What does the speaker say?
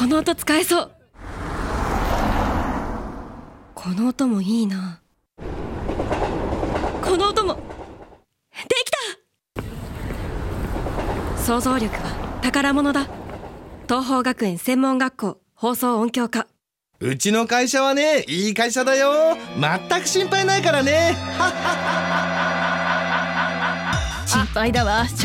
この音使えそう。この音もいいな。この音もできた。想像力は宝物だ。東邦学園専門学校放送音響科。 うちの会社はね、いい会社だよ。全く心配ないからね。 心配だわ。